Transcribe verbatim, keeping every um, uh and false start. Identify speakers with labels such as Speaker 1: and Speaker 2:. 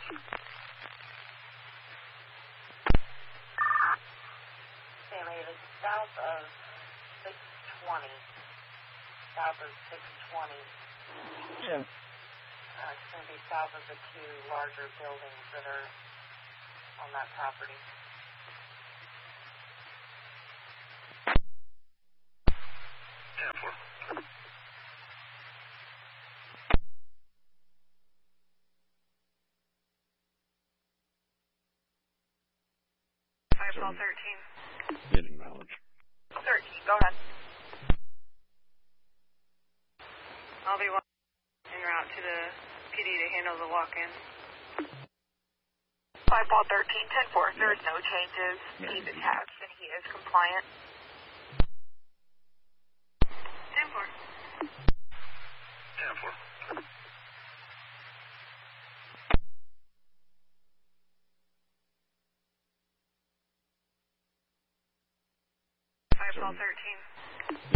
Speaker 1: Sammy, it is south of six twenty. South of six twenty.
Speaker 2: Yeah.
Speaker 1: Uh, it's going to be south of the two larger buildings that are on that property.
Speaker 3: ten four.
Speaker 1: five twelve thirteen.
Speaker 2: Getting knowledge.
Speaker 1: thirteen, go ahead. I'll be en route to the P D to handle the walk-in.
Speaker 4: five twelve thirteen, ten four. There is no changes. He's attached and he is compliant.
Speaker 1: ten four.
Speaker 3: ten four.
Speaker 1: five twelve thirteen.